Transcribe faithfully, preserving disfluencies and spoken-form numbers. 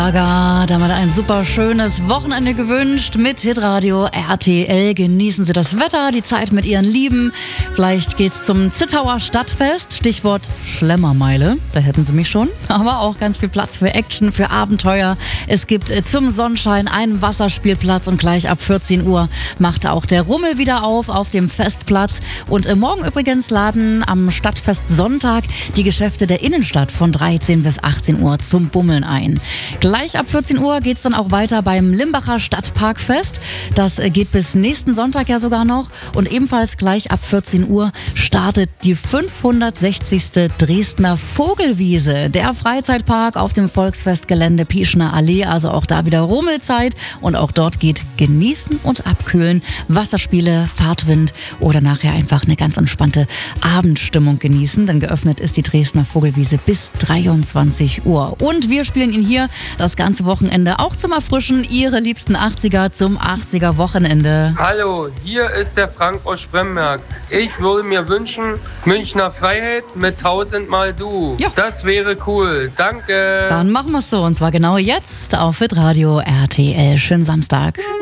Aga, damit ein super schönes Wochenende gewünscht mit Hitradio R T L. Genießen Sie das Wetter, die Zeit mit Ihren Lieben. Vielleicht geht's zum Zittauer Stadtfest. Stichwort Schlemmermeile, da hätten Sie mich schon. Aber auch ganz viel Platz für Action, für Abenteuer. Es gibt zum Sonnenschein einen Wasserspielplatz und gleich ab vierzehn Uhr macht auch der Rummel wieder auf auf dem Festplatz. Und morgen übrigens laden am Stadtfest Sonntag die Geschäfte der Innenstadt von dreizehn bis achtzehn Uhr zum Bummeln ein. Gleich ab vierzehn Uhr geht es dann auch weiter beim Limbacher Stadtparkfest. Das geht bis nächsten Sonntag ja sogar noch. Und ebenfalls gleich ab vierzehn Uhr startet die fünfhundertsechzigste Dresdner Vogelwiese. Der Freizeitpark auf dem Volksfestgelände Pieschner Allee. Also auch da wieder Rummelzeit. Und auch dort geht genießen und abkühlen. Wasserspiele, Fahrtwind oder nachher einfach eine ganz entspannte Abendstimmung genießen. Denn geöffnet ist die Dresdner Vogelwiese bis dreiundzwanzig Uhr. Und wir spielen ihn hier das ganze Wochenende auch zum Erfrischen. Ihre liebsten achtziger zum achtziger-Wochenende. Hallo, hier ist der Frank aus Spremberg. Ich würde mir wünschen, Münchner Freiheit mit tausendmal Du. Ja. Das wäre cool. Danke. Dann machen wir es so. Und zwar genau jetzt auf Hitradio R T L. Schönen Samstag.